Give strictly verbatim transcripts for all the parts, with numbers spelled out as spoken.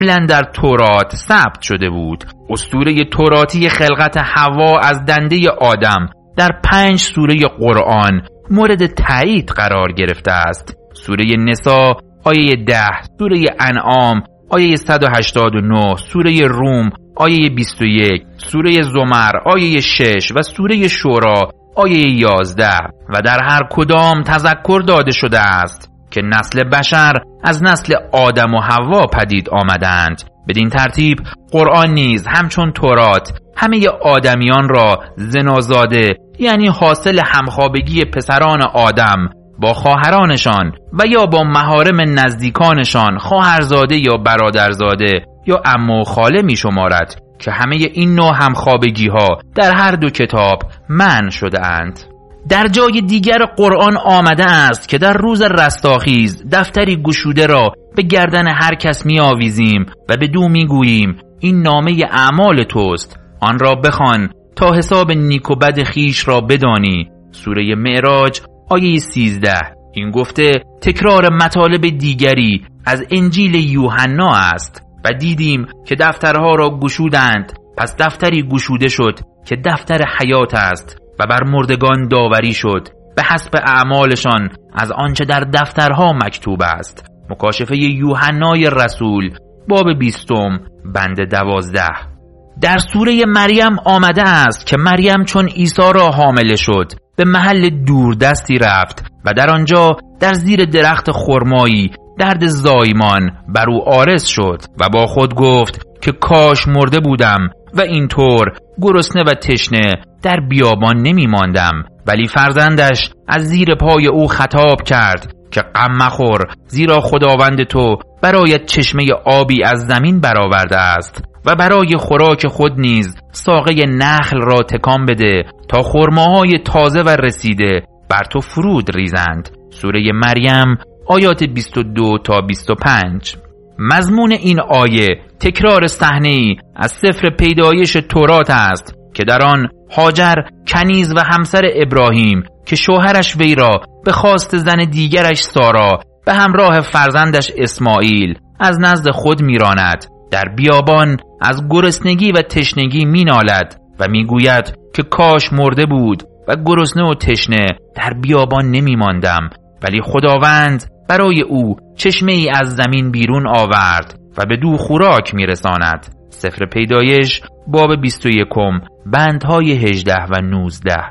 قبلا در تورات ثبت شده بود. اسطوره توراتی خلقت حوا از دنده آدم در پنج سوره قرآن مورد تایید قرار گرفته است. سوره نساء آیه ده، سوره انعام آیه صد و هشتاد و نه، سوره روم آیه بیست و یک، سوره زمر آیه شش و سوره شورا آیه یازده و در هر کدام تذکر داده شده است که نسل بشر از نسل آدم و حوا پدید آمدند. بدین ترتیب قرآن نیز همچون تورات همه آدمیان را زنازاده، یعنی حاصل همخوابگی پسران آدم با خواهرانشان و یا با محارم نزدیکانشان، خواهرزاده یا برادرزاده یا عمو و خاله می شمارد که همه این نوع همخوابگی ها در هر دو کتاب منع شده اند. در جای دیگر قرآن آمده است که در روز رستاخیز دفتری گشوده را به گردن هر کس می آویزیم و به دو می گوییم این نامه اعمال توست، آن را بخوان تا حساب نیک و بد خیش را بدانی. سوره معراج آیه سیزده. این گفته تکرار مطالب دیگری از انجیل یوحنا است. و دیدیم که دفترها را گشودند، پس دفتری گشوده شد که دفتر حیات است و بر مردگان داوری شد به حسب اعمالشان از آنچه در دفترها مکتوب است. مکاشفه یوحنای رسول باب بیستم بند دوازده. در سوره مریم آمده است که مریم چون عیسی را حامله شد به محل دوردستی رفت و در آنجا در زیر درخت خرمایی درد زایمان بر او عارض شد و با خود گفت که کاش مرده بودم و اینطور گرسنه و تشنه در بیابان نمی ماندم. ولی فرزندش از زیر پای او خطاب کرد که غم مخور، زیرا خداوند تو برایت چشمه آبی از زمین برآورده است و برای خوراک خود نیز ساقه نخل را تکان بده تا خرماهای تازه و رسیده بر تو فرود ریزند. سوره مریم آیات بیست و دو تا بیست و پنج. مضمون این آیه تکرار صحنه‌ای از سفر پیدایش تورات است که در آن هاجر کنیز و همسر ابراهیم که شوهرش وی را به خواست زن دیگرش سارا به همراه فرزندش اسماعیل از نزد خود میراند. در بیابان از گرسنگی و تشنگی مینالد و میگوید که کاش مرده بود و گرسنه و تشنه در بیابان نمی ماندم. ولی خداوند برای او چشمه ای از زمین بیرون آورد و به دو خوراک میرساند. سفر پیدایش باب بیست و یکم بندهای هجده و نوزده.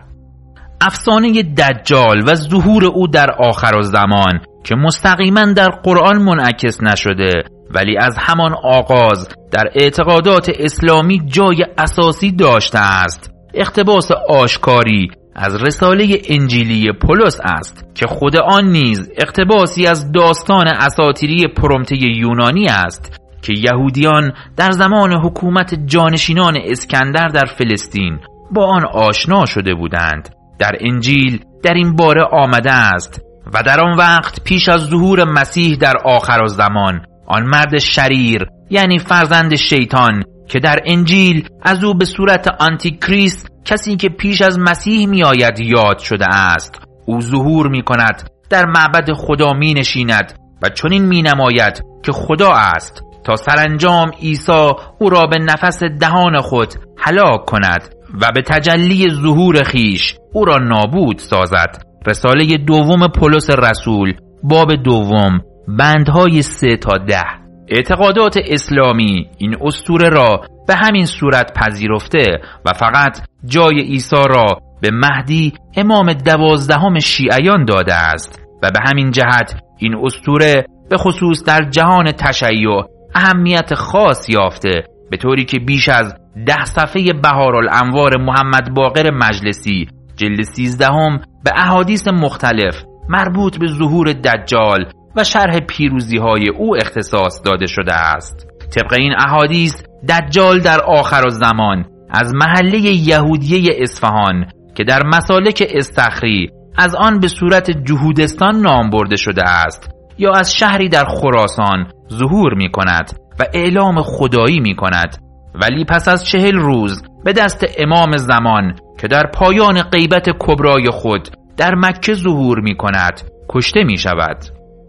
افسانه دجال و ظهور او در آخرالزمان که مستقیما در قرآن منعکس نشده ولی از همان آغاز در اعتقادات اسلامی جای اساسی داشته است، اقتباس آشکاری از رساله انجیلی پولس است که خود آن نیز اقتباسی از داستان اساطیری پرومته یونانی است که یهودیان در زمان حکومت جانشینان اسکندر در فلسطین با آن آشنا شده بودند. در انجیل در این باره آمده است و در آن وقت پیش از ظهور مسیح در آخرالزمان آن مرد شریر، یعنی فرزند شیطان که در انجیل از او به صورت آنتی کریست، کسی که پیش از مسیح می آید، یاد شده است، او ظهور می کند، در معبد خدا می نشیند و چنین می نماید که خدا است تا سرانجام عیسی او را به نفس دهان خود هلاک کند و به تجلی ظهور خیش او را نابود سازد. رساله دوم پولس رسول باب دوم بندهای سه تا ده. اعتقادات اسلامی این اسطوره را به همین صورت پذیرفته و فقط جای عیسی را به مهدی امام دوازدهم شیعیان داده است و به همین جهت این اسطوره به خصوص در جهان تشیع اهمیت خاص یافته، به طوری که بیش از ده صفحه بهارالانوار محمد باقر مجلسی جلد سیزدهم به احادیث مختلف مربوط به ظهور دجال و شرح پیروزی های او اختصاص داده شده است. طبق این احادیث دجال در آخرالزمان از محله یهودیه اصفهان که در مسالک استخری از آن به صورت جهودستان نام برده شده است یا از شهری در خراسان ظهور می کند و اعلام خدایی می کند، ولی پس از چهل روز به دست امام زمان که در پایان غیبت کبرای خود در مکه ظهور می کند کشته می شود.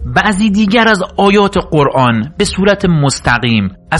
بعضی دیگر از آیات قرآن به صورت مستقیم از